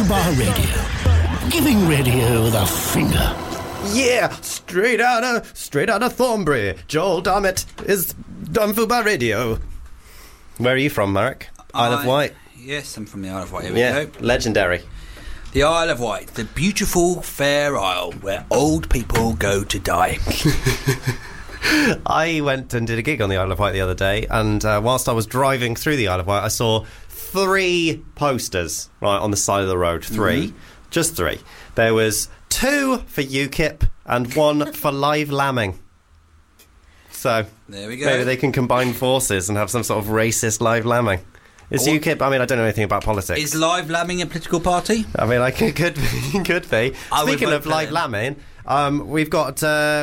Fubar Radio. Giving radio the finger. Yeah, straight out of Thornbury. Joel Dummett is done Fubar Radio. Where are you from, Marek? Isle of Wight. Yes, I'm from the Isle of Wight. Here we go. Legendary. The Isle of Wight, the beautiful, fair isle where old people go to die. I went and did a gig on the Isle of Wight the other day, and whilst I was driving through the Isle of Wight, I saw 3 posters right on the side of the road. 3, just 3. There was 2 for UKIP and 1 for live lambing. So there we go. Maybe they can combine forces and have some sort of racist live lambing. Is UKIP? I mean, I don't know anything about politics. Is live lambing a political party? I mean, like, it could be. Speaking of live lambing, we've got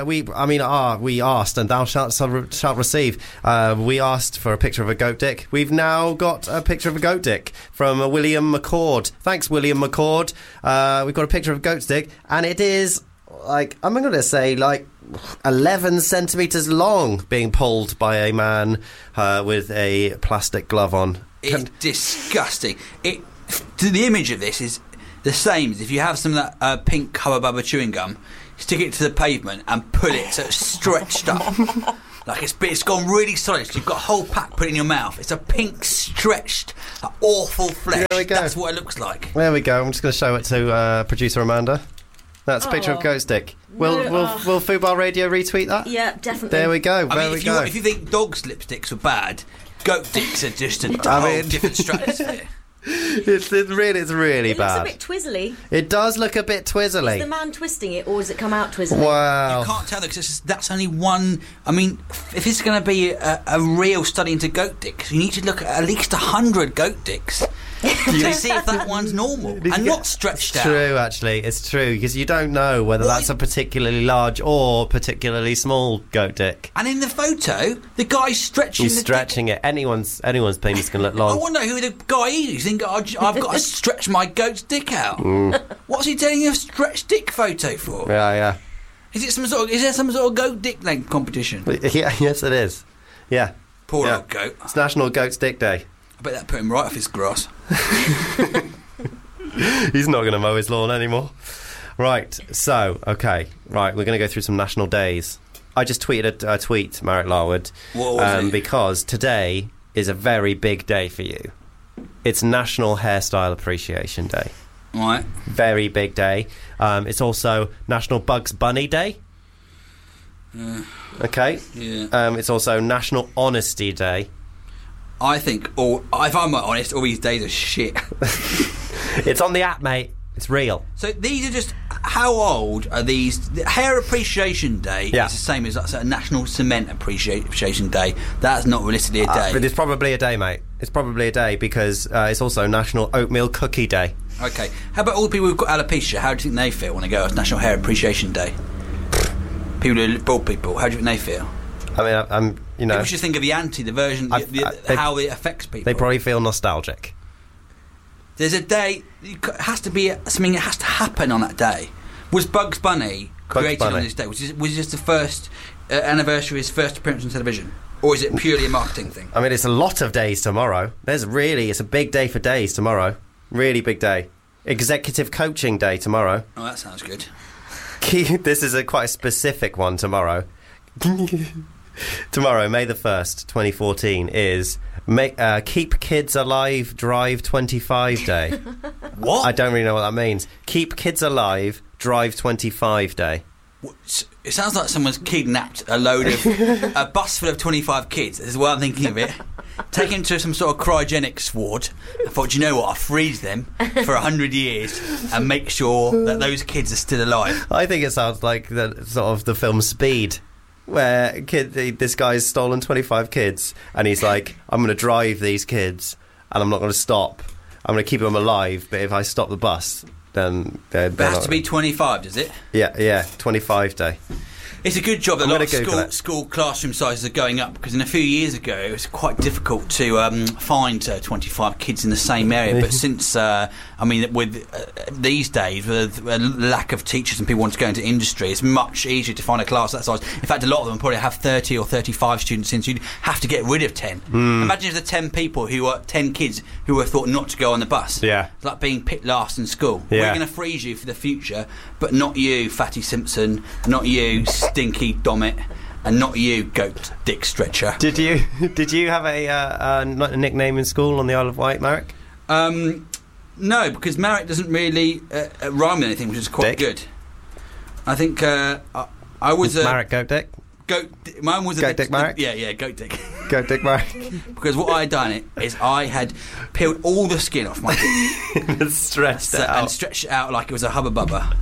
we asked, and thou shalt receive. We asked for a picture of a goat dick. We've now got a picture of a goat dick from William McCord. Thanks, William McCord. We've got a picture of a goat's dick, and it is I'm going to say 11 centimetres long, being pulled by a man with a plastic glove on. It's disgusting. The image of this is the same as if you have some of that pink Hubba Bubba chewing gum, stick it to the pavement and pull it so it's stretched up. It's gone really solid. So you've got a whole pack put in your mouth. It's a pink, stretched, awful flesh. There we go. That's what it looks like. There we go. I'm just going to show it to producer Amanda. That's a picture of goat's dick. Will Fubar Radio retweet that? Yeah, definitely. There we go. If you think dogs' lipsticks were bad, goat dicks are just a whole different stratosphere. It's really bad. It looks a bit twizzly. It does look a bit twizzly. Is the man twisting it, or does it come out twizzly? Wow. You can't tell because that's only one. I mean, if it's going to be a real study into goat dicks, you need to look at least 100 goat dicks to see if that one's normal and not stretched out. True, actually, it's true, because you don't know whether that's a particularly large or particularly small goat dick. And in the photo, the guy's stretching. He's stretching it. Anyone's penis can look long. I wonder who the guy is. He's thinking, I've got to stretch my goat's dick out. What's he telling you a stretched dick photo for? Yeah. Is there some sort of goat dick length competition? Yeah, yes, it is. Yeah. Poor old goat. It's National Goat's Dick Day. I bet that put him right off his grass. He's not going to mow his lawn anymore. Right, so, okay. Right, we're going to go through some national days. I just tweeted a tweet, Marek Larwood. What was it? Because today is a very big day for you. It's National Hairstyle Appreciation Day. Right. Very big day. It's also National Bugs Bunny Day. Okay. Yeah. It's also National Honesty Day. I think, if I'm honest, all these days are shit. It's on the app, mate. It's real. So these are just... How old are these? The Hair Appreciation Day is the same as a National Cement Appreciation Day. That's not realistically a day. But it's probably a day, mate. It's probably a day because it's also National Oatmeal Cookie Day. Okay. How about all the people who've got alopecia? How do you think they feel when they go, it's National Hair Appreciation Day? People who are bald people, how do you think they feel? I mean, I'm People should think of the version, how it affects people. They probably feel nostalgic. There's a day, it has to be something that has to happen on that day. Was Bugs Bunny created on this day? Was this the first anniversary of his first appearance on television? Or is it purely a marketing thing? I mean, it's a lot of days tomorrow. It's a big day for days tomorrow. Really big day. Executive Coaching Day tomorrow. Oh, that sounds good. This is quite a specific one tomorrow. Tomorrow, May the 1st, 2014, is Keep Kids Alive Drive 25 Day. What? I don't really know what that means. Keep Kids Alive Drive 25 Day. It sounds like someone's kidnapped a bus full of 25 kids. This is what I'm thinking of it. Take them to some sort of cryogenics ward. I thought, you know what, I'll freeze them for 100 years and make sure that those kids are still alive. I think it sounds like the film Speed, where this guy's stolen 25 kids and he's like, I'm going to drive these kids and I'm not going to stop. I'm going to keep them alive, but if I stop the bus, then they're It has to be 25, does it? Yeah, 25 day. It's a good job that a lot of Google school classroom sizes are going up, because in a few years ago it was quite difficult to find 25 kids in the same area. But since, with these days, with a lack of teachers and people want to go into industry, it's much easier to find a class that size. In fact, a lot of them probably have 30 or 35 students in, so you'd have to get rid of 10. Imagine if the 10 kids who were thought not to go on the bus. Yeah. It's like being picked last in school. Yeah. We're going to freeze you for the future, but not you, Fatty Simpson, not you, Stinky Domit, and not you, Goat Dick Stretcher. Did you have a nickname in school on the Isle of Wight, Marek? No, because Marek doesn't really rhyme with anything, which is quite good. I think I was Marek Goat Dick. Mine was Goat Dick Marek. Yeah, Goat Dick. Goat Dick Marek. Because what I had done is I had peeled all the skin off my dick and stretched it out like it was a Hubba Bubba.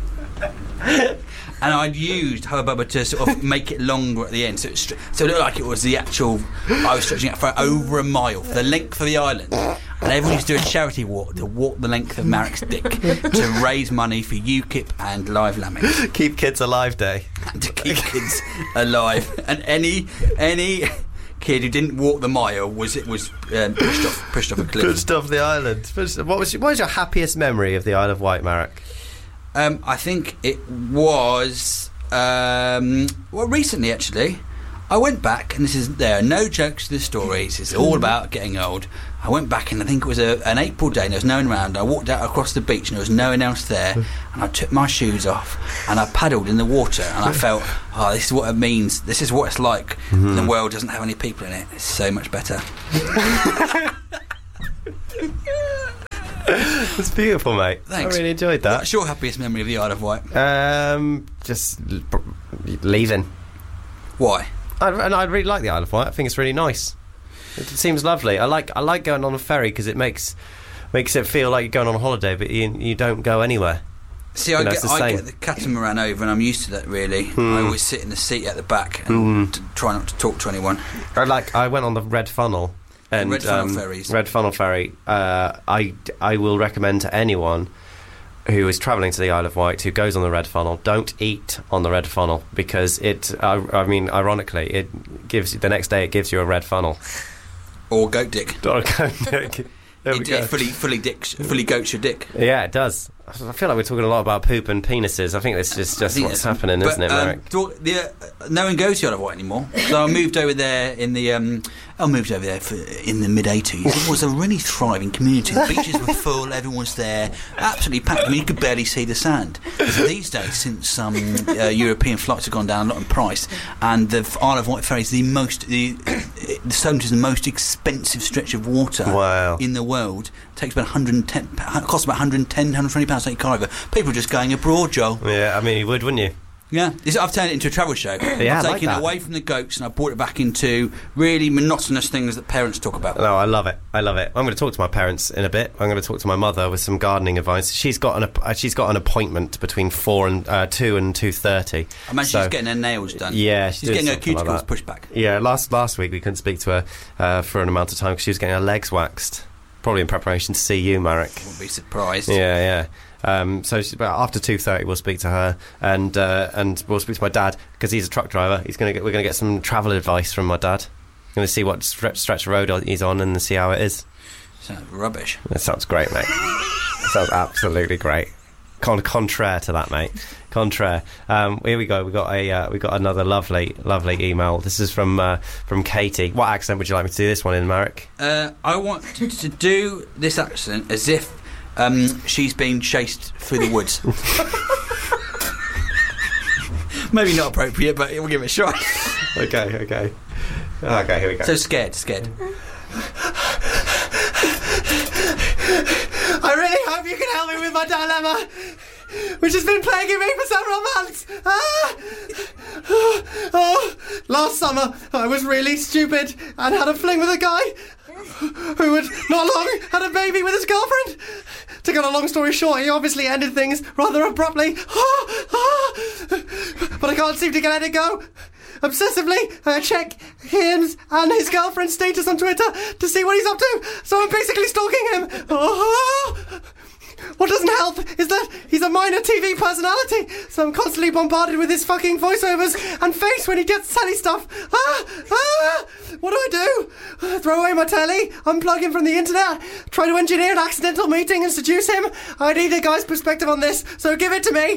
And I'd used Hubba Bubba to sort of make it longer at the end, so it looked like it was the actual. I was stretching it for over a mile, for the length of the island. And everyone used to do a charity walk to walk the length of Marek's dick to raise money for UKIP and Live Lambing. Keep Kids Alive Day. And to keep kids alive. And any kid who didn't walk the mile was pushed off a cliff. Pushed off the island. What was your happiest memory of the Isle of Wight, Marek? I think it was recently actually. I went back, and there are no jokes to the story. It's all about getting old. I went back, and I think it was an April day, and there was no one around. I walked out across the beach, and there was no one else there. And I took my shoes off, and I paddled in the water, and I felt, this is what it means. This is what it's like. The world doesn't have any people in it. It's so much better. It's beautiful, mate. Thanks. I really enjoyed that. What's your happiest memory of the Isle of Wight? Just leaving. Why? I really like the Isle of Wight. I think it's really nice. It seems lovely. I like going on a ferry because it makes it feel like you're going on a holiday, but you don't go anywhere. See, I get the catamaran over, and I'm used to that. Really, I always sit in the seat at the back and try not to talk to anyone. I went on the Red Funnel. And, Red Funnel ferries. Red Funnel ferry. I will recommend to anyone who is travelling to the Isle of Wight who goes on the Red Funnel, don't eat on the Red Funnel, because ironically, it gives the next day it gives you a red funnel or goat dick. It fully goats your dick. Yeah, it does. I feel like we're talking a lot about poop and penises. I think this is just what's happening, isn't it, Marek? No one goes to the Isle of Wight anymore. So I moved over there in the in the mid-80s. It was a really thriving community. The beaches were full. Everyone was there, absolutely packed. I mean, you could barely see the sand. So these days, since some European flights have gone down a lot in price, and the Isle of Wight ferry is the Solent is the most expensive stretch of water in the world. It takes about 110. Costs about 110, 120 pounds to take a car over. People are just going abroad, Joel. Yeah, I mean, you would, wouldn't you? Yeah, I've turned it into a travel show. Yeah, I've taken it away from the goats and I brought it back into really monotonous things that parents talk about. No, I love it. I'm going to talk to my parents in a bit. I'm going to talk to my mother with some gardening advice. She's got an appointment between 2 and 2:30. I imagine she's getting her nails done. Yeah, she's getting her cuticles pushed back. Yeah, last week we couldn't speak to her for an amount of time because she was getting her legs waxed, probably in preparation to see you, Marek. Wouldn't be surprised. Yeah. So after 2:30 we'll speak to her and we'll speak to my dad because he's a truck driver. We're going to get some travel advice from my dad. Going to see what stretch of road he's on and see how it is. Sounds rubbish. That sounds great, mate. Sounds absolutely great. Contraire to that, mate. Contraire. Here we go. We got another lovely email. This is from Katie. What accent would you like me to do this one in, Marek? I want to do this accent as if she's being chased through the woods. Maybe not appropriate, but we'll give it a shot. Okay, here we go. So scared. I really hope you can help me with my dilemma, which has been plaguing me for several months. Last summer, I was really stupid and had a fling with a guy who had not long had a baby with his girlfriend. To cut a long story short, he obviously ended things rather abruptly. But I can't seem to let it go. Obsessively, I check his and his girlfriend's status on Twitter to see what he's up to. So I'm basically stalking him. What doesn't help is that he's a minor TV personality, so I'm constantly bombarded with his fucking voiceovers and face when he gets telly stuff. What do I do? Throw away my telly, unplug him from the internet, try to engineer an accidental meeting and seduce him? I need a guy's perspective on this, so give it to me.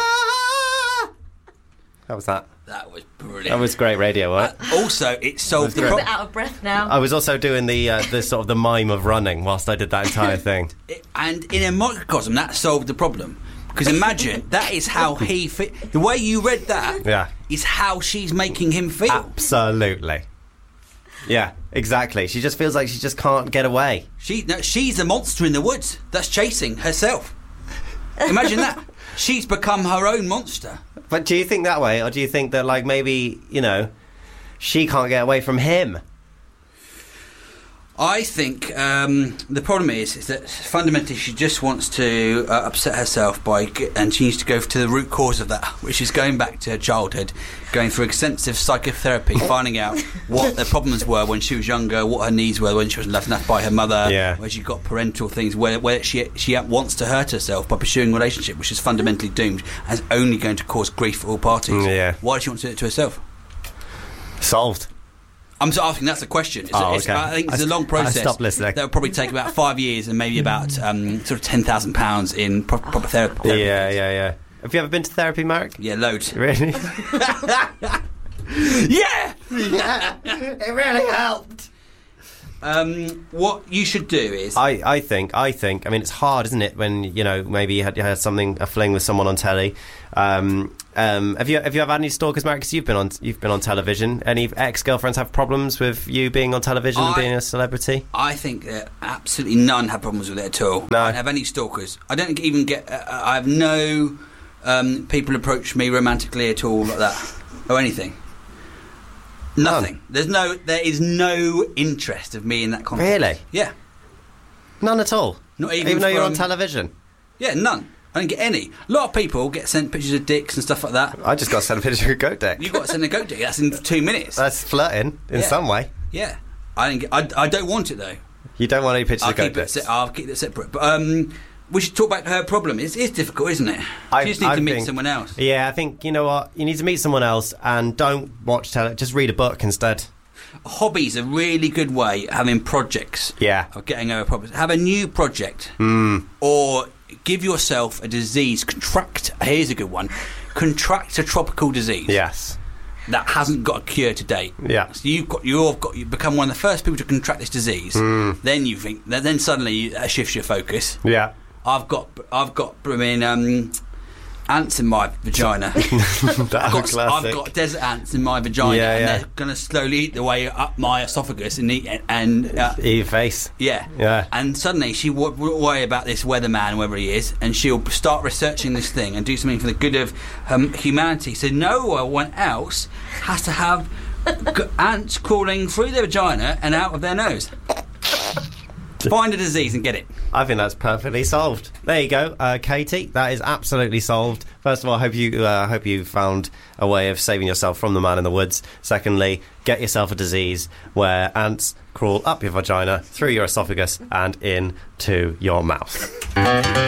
How was that? That was brilliant. That was great radio, right? Also, it solved the I'm a problem. bit out of breath now. I was also doing the sort of the mime of running whilst I did that entire thing. And in a microcosm, that solved the problem. Because imagine, that is how he fit. The way you read that is how she's making him feel. Absolutely. Yeah, exactly. She just feels like she just can't get away. She's the monster in the woods that's chasing herself. Imagine that. She's become her own monster. But do you think that way, or do you think that, like, maybe, you know, she can't get away from him? I think the problem is that fundamentally she just wants to upset herself and she needs to go to the root cause of that, which is going back to her childhood, going through extensive psychotherapy, finding out what the problems were when she was younger, what her needs were when she was left enough by her mother, where she got parental things, where she wants to hurt herself by pursuing a relationship which is fundamentally doomed and is only going to cause grief for all parties. Why does she want to do it to herself? Solved. I'm just asking. That's a question. Okay. I think it's a long process. Stop listening. That will probably take about 5 years and maybe about sort of £10,000 in proper therapy. Yeah. Have you ever been to therapy, Mark? Yeah, loads. Really? Yeah, it really helped. What you should do is, I think. I mean, it's hard, isn't it, when you know maybe you had a fling with someone on telly. Have you ever had any stalkers, Mark? Because you've been on television. Any ex-girlfriends have problems with you being on television and being a celebrity? I think that absolutely none have problems with it at all. No. I don't have any stalkers. I don't even get. I have no people approach me romantically at all like that or anything. Nothing. None. There is no interest of me in that conversation. Really? Yeah. None at all. Not even though you're on television. Yeah, none. I don't get any. A lot of people get sent pictures of dicks and stuff like that. I just got sent a picture of a goat dick. You got to send a goat dick. That's in 2 minutes. That's flirting in some way. Yeah. I don't want it though. You don't want any pictures of goat dicks. I'll keep it separate. But we should talk about her problem. It's difficult, isn't it? You just need to meet someone else. Yeah, I think, you know what, you need to meet someone else and don't watch television. Just read a book instead. Hobbies a really good way of having projects. Yeah. Of getting over problems. Have a new project. Or give yourself a disease. Here's a good one. Contract a tropical disease. Yes. That hasn't got a cure to date. Yeah. So you've become one of the first people to contract this disease. Then you think. Then suddenly that shifts your focus. Yeah. I've got ants in my vagina. I've got desert ants in my vagina, and they're going to slowly eat their way up my esophagus and eat your face. Yeah. And suddenly she won't worry about this weatherman, wherever he is, and she'll start researching this thing and do something for the good of humanity. So no one else has to have ants crawling through their vagina and out of their nose. Find a disease and get it. I think that's perfectly solved. There you go, Katie. That is absolutely solved. First of all, I hope you found a way of saving yourself from the man in the woods. Secondly, get yourself a disease where ants crawl up your vagina, through your esophagus, and into your mouth.